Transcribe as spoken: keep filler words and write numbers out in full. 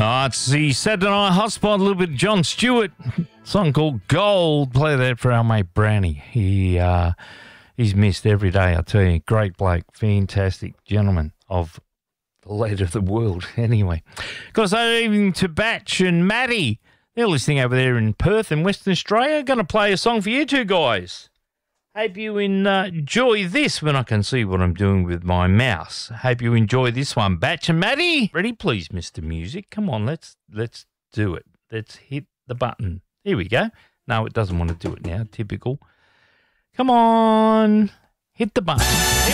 Oh, it's the Saturday Night Hotspot, a little bit of John Stewart. Song called Gold. Play that for our mate Brownie. He, uh, he's missed every day, I tell you. Great bloke, fantastic gentleman of the lead of the world. Anyway, got to say good evening to Batch and Matty. They're listening over there in Perth in Western Australia. Going to play a song for you two guys. Hope you enjoy this when I can see what I'm doing with my mouse. Hope you enjoy this one. Batch and Matty. Ready, please, Mister Music. Come on, let's let's do it. Let's hit the button. Here we go. No, it doesn't want to do it now. Typical. Come on. Hit the button.